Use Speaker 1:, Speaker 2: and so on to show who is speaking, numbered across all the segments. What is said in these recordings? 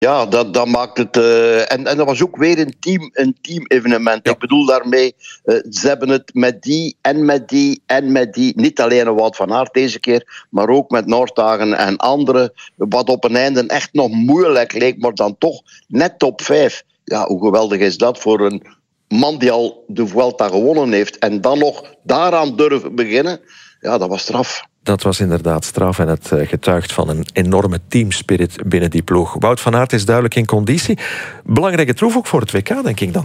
Speaker 1: Ja, dat maakt het... En dat was ook weer een team evenement. Ja. Ik bedoel daarmee, ze hebben het met die en met die en met die... Niet alleen een Wout van Aert deze keer, maar ook met Noordhagen en anderen. Wat op een einde echt nog moeilijk leek, maar dan toch net top 5. Ja, hoe geweldig is dat voor een man die al de Vuelta gewonnen heeft en dan nog daaraan durven beginnen? Ja, dat was straf.
Speaker 2: Dat was inderdaad straf en het getuigt van een enorme teamspirit binnen die ploeg. Wout van Aert is duidelijk in conditie. Belangrijke troef ook voor het WK, denk ik dan.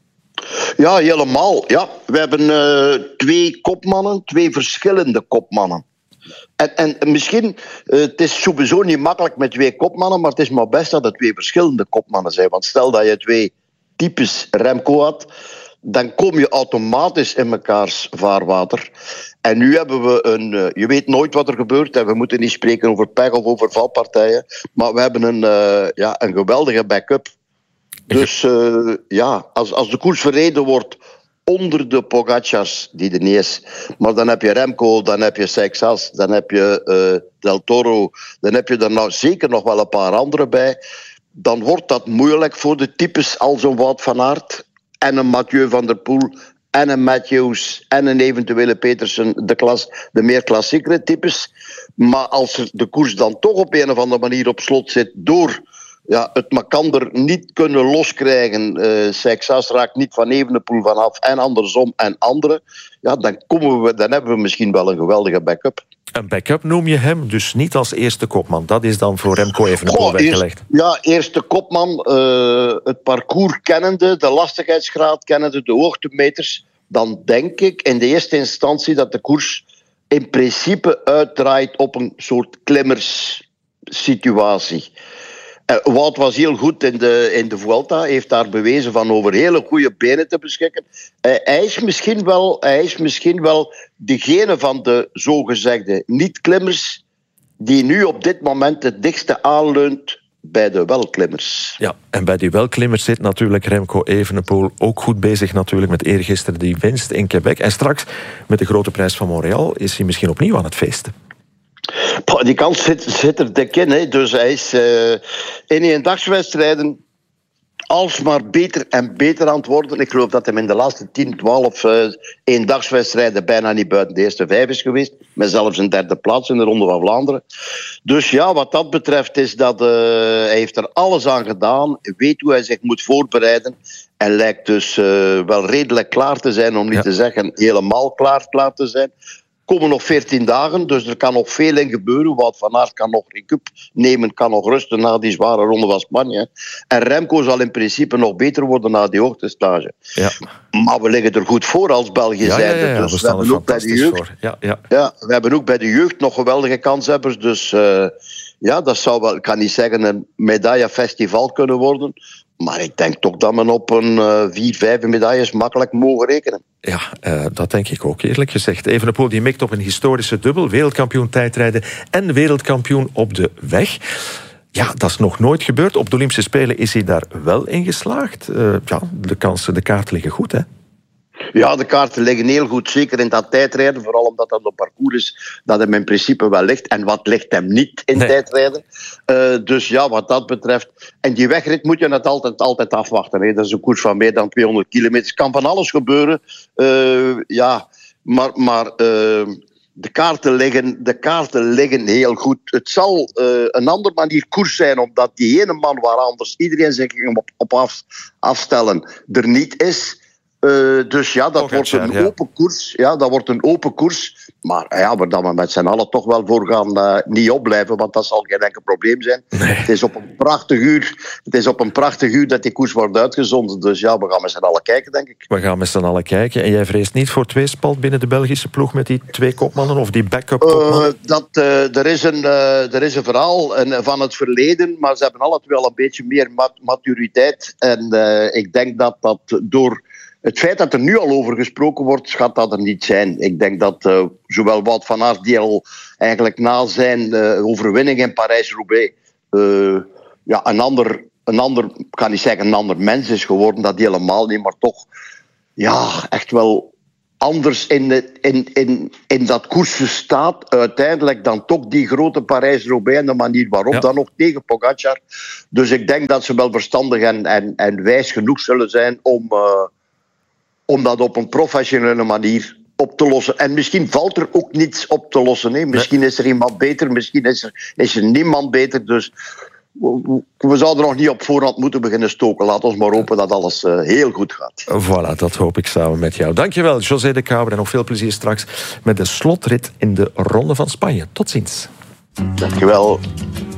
Speaker 1: Ja, helemaal. Ja. We hebben 2 kopmannen, 2 verschillende kopmannen. En misschien, het is sowieso niet makkelijk met 2 kopmannen, maar het is maar best dat het 2 verschillende kopmannen zijn. Want stel dat je 2 types Remco had, dan kom je automatisch in mekaars vaarwater. En nu hebben we je weet nooit wat er gebeurt en we moeten niet spreken over pech of over valpartijen, maar we hebben een geweldige backup. Dus als de koers verreden wordt onder de Pogacars, die er niet is, maar dan heb je Remco, dan heb je Seixas, dan heb je Del Toro, dan heb je er nou zeker nog wel een paar anderen bij, dan wordt dat moeilijk voor de types als een Wout van Aert en een Mathieu van der Poel en een Matthews en een eventuele Petersen, de meer klassiekere types. Maar als de koers dan toch op een of andere manier op slot zit door het Makander niet kunnen loskrijgen, Seixas raakt niet van Evenepoel vanaf en andersom en anderen, dan hebben we misschien wel een geweldige backup.
Speaker 2: Een backup noem je hem, dus niet als eerste kopman. Dat is dan voor Remco Evenepoel weggelegd.
Speaker 1: Eerste kopman, het parcours kennende, de lastigheidsgraad kennende, de hoogtemeters. Dan denk ik in de eerste instantie dat de koers in principe uitdraait op een soort klimmerssituatie. Wout was heel goed in de Vuelta, heeft daar bewezen van over hele goede benen te beschikken. Hij is misschien wel degene van de zogezegde niet-klimmers die nu op dit moment het dichtste aanleunt bij de welklimmers.
Speaker 2: Ja, en bij die welklimmers zit natuurlijk Remco Evenepoel ook goed bezig natuurlijk met eergisteren die winst in Quebec. En straks met de grote prijs van Montreal is hij misschien opnieuw aan het feesten.
Speaker 1: Die kans zit er dik in. Hè. Dus hij is in eendagswedstrijden alsmaar beter en beter aan het worden. Ik geloof dat hij in de laatste 10, 12 eendagswedstrijden bijna niet buiten de eerste 5 is geweest. Met zelfs een 3e plaats in de Ronde van Vlaanderen. Dus ja, wat dat betreft is dat hij heeft er alles aan gedaan. Weet hoe hij zich moet voorbereiden. En lijkt dus wel redelijk klaar te zijn, om niet te zeggen helemaal klaar te zijn. Er komen nog 14 dagen, dus er kan nog veel in gebeuren. Wout van Aert kan nog recup nemen, kan nog rusten na die zware Ronde van Spanje. En Remco zal in principe nog beter worden na die hoogtestage. Ja. Maar we liggen er goed voor als België zijnde.
Speaker 2: Ja,
Speaker 1: dus we hebben ook bij de jeugd.
Speaker 2: Voor.
Speaker 1: We hebben ook bij de jeugd nog geweldige kanshebbers. Dus dat zou wel, ik kan niet zeggen, een medaillefestival kunnen worden. Maar ik denk toch dat men op een 4, 5 medailles makkelijk mogen rekenen.
Speaker 2: Ja, dat denk ik ook, eerlijk gezegd. Evenepoel die mikt op een historische dubbel. Wereldkampioen tijdrijden en wereldkampioen op de weg. Ja, dat is nog nooit gebeurd. Op de Olympische Spelen is hij daar wel in geslaagd. De kaarten liggen goed, hè?
Speaker 1: Ja, de kaarten liggen heel goed. Zeker in dat tijdrijden. Vooral omdat dat een parcours is dat hem in principe wel ligt. En wat ligt hem niet in tijdrijden. Dus ja, wat dat betreft. En die wegrit moet je het altijd afwachten. Hè. Dat is een koers van meer dan 200 kilometer. Kan van alles gebeuren. Maar de kaarten liggen heel goed. Het zal een andere manier koers zijn, omdat die ene man waar anders iedereen zich op afstellen er niet is. Dus ja, dat wordt een open koers. Ja, dat wordt een open koers. Maar waar dan we met z'n allen toch wel voor gaan niet opblijven, want dat zal geen enkel probleem zijn. Nee. Het is op een prachtig uur dat die koers wordt uitgezonden. Dus ja, we gaan met z'n allen kijken, denk ik.
Speaker 2: We gaan met z'n allen kijken. En jij vreest niet voor tweespalt binnen de Belgische ploeg met die 2 kopmannen of die backup kopmannen?
Speaker 1: Er is een verhaal van het verleden, maar ze hebben alle twee al een beetje meer maturiteit. En ik denk dat door het feit dat er nu al over gesproken wordt, gaat dat er niet zijn. Ik denk dat zowel Wout van Aert, die al eigenlijk na zijn overwinning in Parijs-Roubaix een ander, kan niet zeggen een ander mens is geworden, dat helemaal niet, maar toch echt wel anders in dat koersen staat, uiteindelijk dan toch die grote Parijs-Roubaix en de manier waarop, dan nog tegen Pogacar. Dus ik denk dat ze wel verstandig en wijs genoeg zullen zijn om dat op een professionele manier op te lossen. En misschien valt er ook niets op te lossen. Hè. Misschien is er iemand beter, misschien is er niemand beter. Dus we zouden nog niet op voorhand moeten beginnen stoken. Laat ons maar hopen dat alles heel goed gaat.
Speaker 2: Voilà, dat hoop ik samen met jou. Dankjewel, José de Kouwer. En nog veel plezier straks met de slotrit in de Ronde van Spanje. Tot ziens.
Speaker 1: Dankjewel.